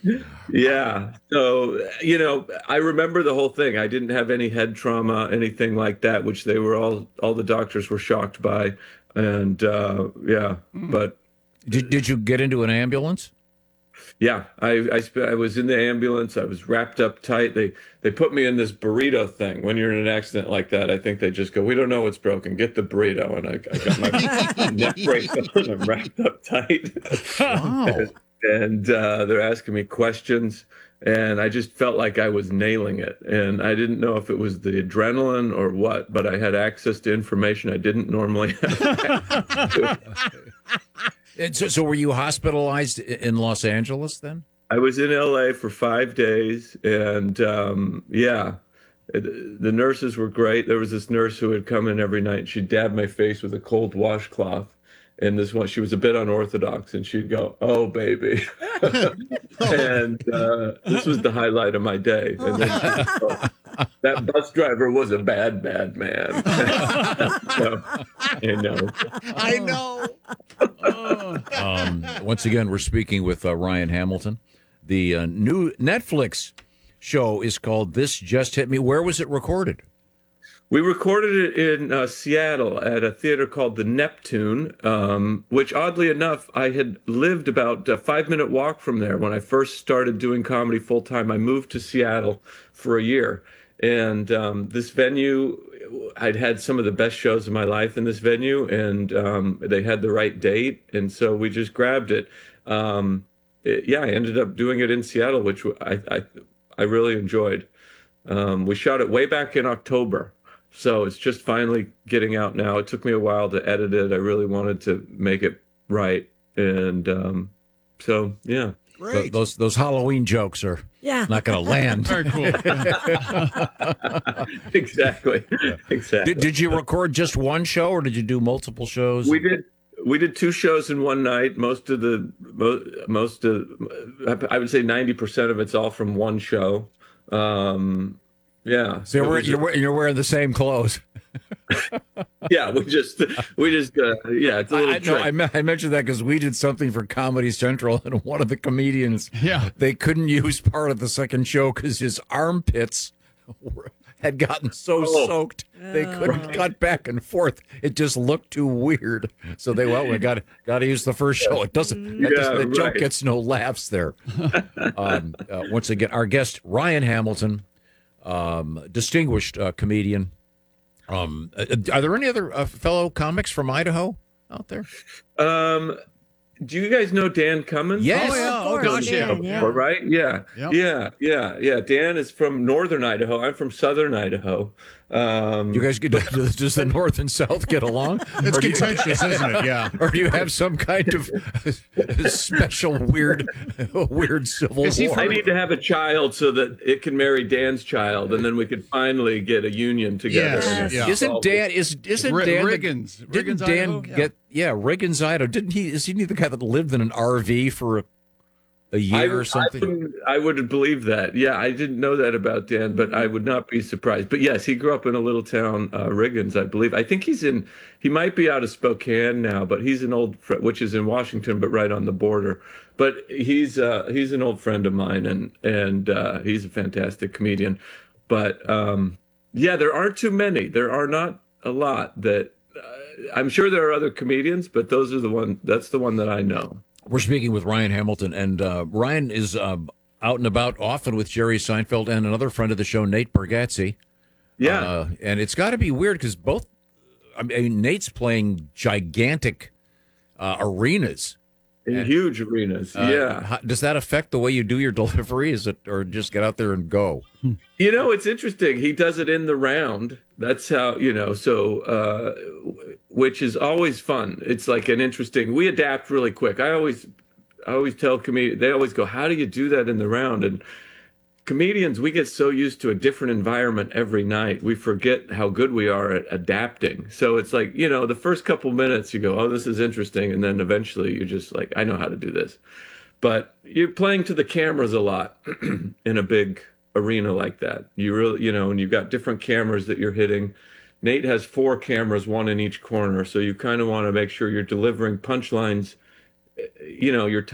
Yeah. So, I remember the whole thing. I didn't have any head trauma, anything like that, which they were all the doctors were shocked by. And yeah, but Did you get into an ambulance? yeah, I was in the ambulance. I was wrapped up tight. They put me in this burrito thing. When you're in an accident like that, I think they just go, "We don't know what's broken. Get the burrito." And I got my neck brace on. I'm wrapped up tight. Wow. And they're asking me questions, and I just felt like I was nailing it. And I didn't know if it was the adrenaline or what, but I had access to information I didn't normally have access to. And so were you hospitalized in Los Angeles then? I was in LA for 5 days, and yeah, the nurses were great. There was this nurse who would come in every night, and she'd dab my face with a cold washcloth. And this one, she was a bit unorthodox, and she'd go, "Oh, baby," and this was the highlight of my day. And then she'd go, that bus driver was a bad, bad man. So, I know. I know. Once again, we're speaking with Ryan Hamilton. The new Netflix show is called This Just Hit Me. Where was it recorded? We recorded it in Seattle at a theater called the Neptune, which oddly enough, I had lived about a 5 minute walk from there when I first started doing comedy full time. I moved to Seattle for a year. And this venue, I'd had some of the best shows of my life in this venue, and they had the right date. And so we just grabbed it. Yeah, I ended up doing it in Seattle, which I really enjoyed. We shot it way back in October. So it's just finally getting out now. It took me a while to edit it. I really wanted to make it right. And so, yeah. Great. Those Halloween jokes are not going to land. Very cool. Exactly. Exactly. Did you record just one show, or did you do multiple shows? We did two shows in one night. Most of I would say 90% of it's all from one show. Yeah. So you're wearing the same clothes. Yeah, we just yeah, it's a little trick. I mentioned that because we did something for Comedy Central, and one of the comedians, they couldn't use part of the second show because his armpits had gotten so soaked they couldn't cut back and forth. It just looked too weird. So we got to use the first show. The joke gets no laughs there. Once again, our guest Ryan Hamilton, distinguished comedian. Are there any other fellow comics from Idaho out there? Do you guys know Dan Cummins? Yes. Oh gosh, yeah. Right? Yeah. Yep. Yeah. Dan is from northern Idaho. I'm from southern Idaho. You guys does the North and South get along? It's contentious, isn't it? Yeah. Or do you have some kind of special weird civil war? I need to have a child so that it can marry Dan's child, and then we could finally get a union together. Yes. Yeah. Isn't Dan? Riggins? Didn't Dan Idaho? get? Yeah, Riggins, Idaho. Didn't he? Isn't he the guy that lived in an RV for a year or something? I would believe that. Yeah, I didn't know that about Dan, but I would not be surprised. But yes, he grew up in a little town, Riggins, I believe. I think he might be out of Spokane now, but he's an old, which is in Washington, but right on the border. But he's an old friend of mine, and he's a fantastic comedian. But yeah, there aren't too many. There are not a lot that. I'm sure there are other comedians, but that's the one that I know. We're speaking with Ryan Hamilton, and Ryan is out and about often with Jerry Seinfeld and another friend of the show, Nate Bargatze. Yeah. And it's got to be weird because Nate's playing gigantic arenas. Huge arenas. Yeah. Does that affect the way you do your delivery? Is it, or just get out there and go? It's interesting. He does it in the round. That's how, so, which is always fun. It's like we adapt really quick. I always tell comedians, they always go, how do you do that in the round? And comedians, we get so used to a different environment every night. We forget how good we are at adapting. So it's like, the first couple minutes you go, oh, this is interesting. And then eventually you're just like, I know how to do this. But you're playing to the cameras a lot in a big arena like that. You really, and you've got different cameras that you're hitting. Nate has 4 cameras, one in each corner. So you kind of want to make sure you're delivering punchlines, your